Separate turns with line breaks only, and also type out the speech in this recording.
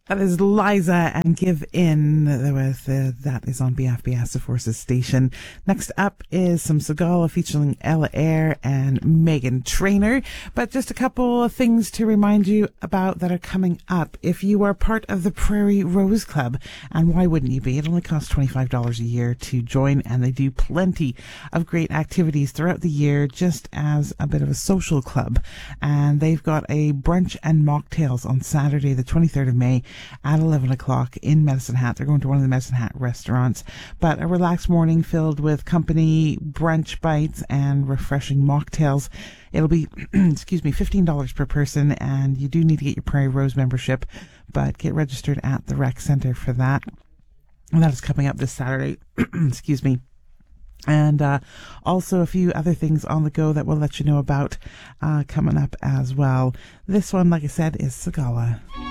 That is Liza and Give In with that is on BFBS, the Forces station. Next up is some Sagala featuring Ella Eyre and Megan Trainor. But just a couple of things to remind you about that are coming up. If you are part of the Prairie Rose Club, and why wouldn't you be? It only costs $25 a year to join, and they do plenty of great activities throughout the year just as a bit of a social club. And they've got a brunch and mocktails on Saturday, the 23rd of May, at 11 o'clock in Medicine Hat. They're going to one of the Medicine Hat restaurants, but a relaxed morning filled with company, brunch bites, and refreshing mocktails. It'll be, excuse me, $15 per person, and you do need to get your Prairie Rose membership, but get registered at the rec center for that. And that is coming up this Saturday. Excuse me. And also a few other things on the go that we'll let you know about coming up as well. This one, like I said, is Sagala.